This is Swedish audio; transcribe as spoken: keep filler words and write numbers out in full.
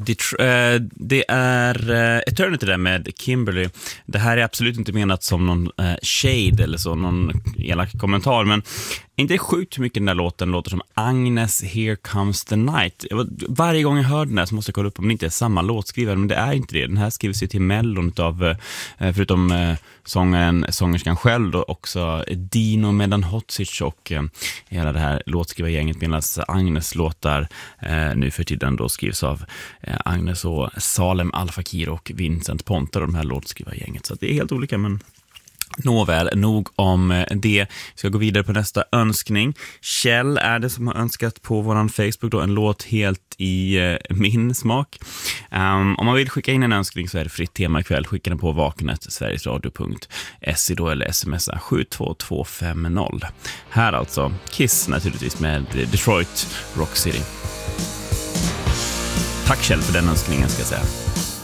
Det, äh, det är äh, Eternity där med Kimberly. Det här är absolut inte menat som någon äh, shade eller så, någon elak kommentar, men inte sjukt hur mycket den där låten låter som Agnes Here Comes the Night. Jag var, varje gång jag hör den här så måste jag kolla upp om det inte är samma låtskrivare, men det är inte det. Den här skrivs ju till Mellon av, äh, förutom äh, sångaren, sångerskan själv då, också Dino Medan Hotsic och äh, hela det här låtskrivargänget, medan Agnes låtar äh, nu för tiden då skrivs av äh, Agnes och Salem Al Fakir och Vincent Ponta och de här låtskrivargänget. Så det är helt olika, men nåväl, nog om det. Vi ska gå vidare på nästa önskning. Kjell är det som har önskat på våran Facebook då en låt helt i eh, min smak. Um, om man vill skicka in en önskning så är det fritt tema ikväll. Skicka den på vaknet sverigesradio punkt se då eller smsa sju två två fem noll. Här alltså Kiss naturligtvis med Detroit Rock City. Tack Kjell för den önskningen ska jag säga.